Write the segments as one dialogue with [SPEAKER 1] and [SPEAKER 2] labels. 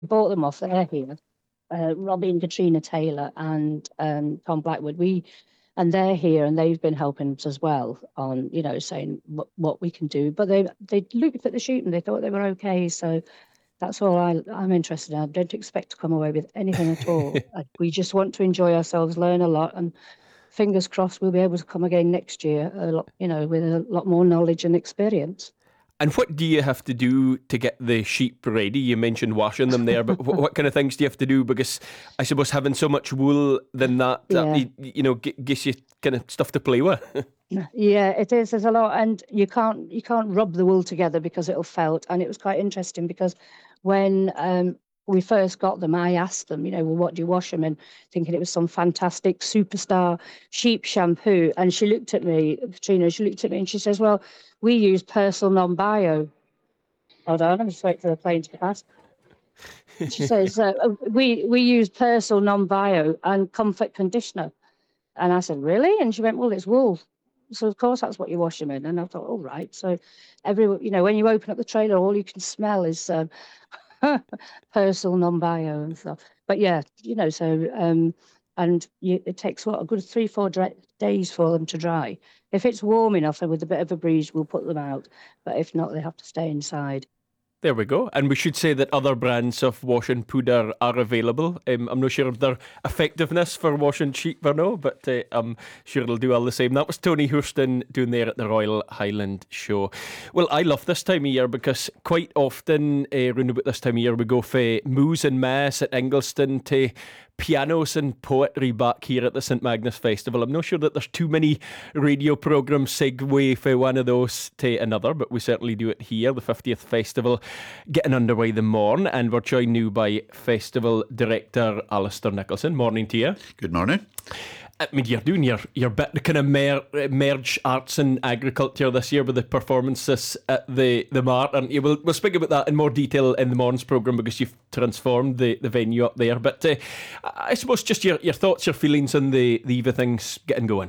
[SPEAKER 1] bought them off. They're here. Robbie and Katrina Taylor and Tom Blackwood. And they're here, and they've been helping us as well on, saying what we can do. But they looked at the shoot and they thought they were okay. So that's all I'm interested in. I don't expect to come away with anything at all. We just want to enjoy ourselves, learn a lot, and fingers crossed we'll be able to come again next year a lot, with a lot more knowledge and experience.
[SPEAKER 2] And what do you have to do to get the sheep ready? You mentioned washing them there, but what kind of things do you have to do? Because I suppose having so much wool, then that
[SPEAKER 1] Yeah.
[SPEAKER 2] gives you kind of stuff to play with.
[SPEAKER 1] Yeah, it is. There's a lot, and you can't rub the wool together because it'll felt. And it was quite interesting because when we first got them, I asked them, well, what do you wash them in? Thinking it was some fantastic superstar sheep shampoo. And she looked at me, Katrina. She looked at me and she says, "Well, we use Persil non-bio." Hold on, I'm just waiting for the plane to pass. She says, "We use Persil non-bio and Comfort conditioner." And I said, "Really?" And she went, "Well, it's wool. So of course that's what you wash them in." And I thought, all right. So when you open up the trailer, all you can smell is Persil non-bio and stuff. But yeah, it takes a good 3-4 days for them to dry. If it's warm enough and with a bit of a breeze, we'll put them out. But if not, they have to stay inside.
[SPEAKER 2] There we go. And we should say that other brands of washing powder are available. I'm not sure of their effectiveness for washing sheep or no, but I'm sure it'll do all the same. That was Tony Hurston doing there at the Royal Highland Show. Well, I love this time of year because quite often, around about this time of year, we go for moos and mass at Ingliston to pianos and poetry back here at the St Magnus Festival. I'm not sure that there's too many radio programmes segue for one of those to another, but we certainly do it here, the 50th Festival getting underway the morn, and we're joined now by Festival Director Alistair Nicholson. Morning to you.
[SPEAKER 3] Good morning.
[SPEAKER 2] I mean, you're doing your bit to kind of merge arts and agriculture this year with the performances at the Mart, and we'll speak about that in more detail in the morning's programme because you've transformed the venue up there. But I suppose just your thoughts, your feelings on the Eva things getting going.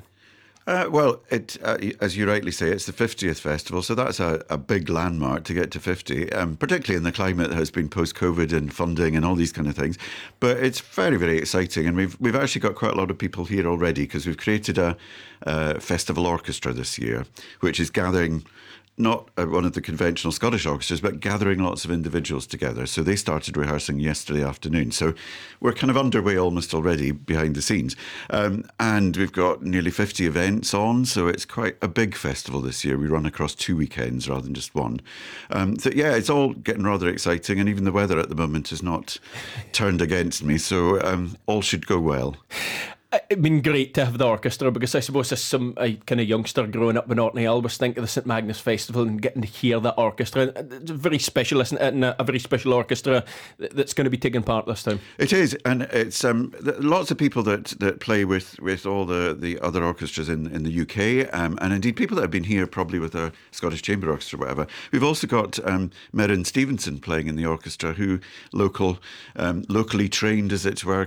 [SPEAKER 3] As you rightly say, it's the 50th festival, so that's a big landmark to get to 50, particularly in the climate that has been post-COVID and funding and all these kind of things. But it's very, very exciting, and we've actually got quite a lot of people here already because we've created a festival orchestra this year, which is gathering not one of the conventional Scottish orchestras, but gathering lots of individuals together. So they started rehearsing yesterday afternoon. So we're kind of underway almost already behind the scenes. And we've got nearly 50 events on, so it's quite a big festival this year. We run across 2 weekends rather than just one. It's all getting rather exciting, and even the weather at the moment has not turned against me, so all should go well.
[SPEAKER 2] It'd been great to have the orchestra because I suppose as some kind of youngster growing up in Orkney, I always think of the St Magnus Festival and getting to hear that orchestra. It's very special, isn't it? And a very special orchestra that's going to be taking part this time.
[SPEAKER 3] It is, and it's lots of people that play with all the other orchestras in the UK, and indeed people that have been here probably with a Scottish Chamber Orchestra or whatever. We've also got Merrin Stevenson playing in the orchestra, who locally trained, as it were,